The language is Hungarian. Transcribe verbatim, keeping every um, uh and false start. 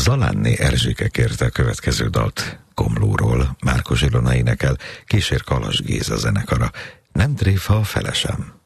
Zalánné Erzsike kérte a következő dalt Komlóról, Márkos Ilona énekel, kísér Kalas Géza zenekara. Nem tréfa a felesem.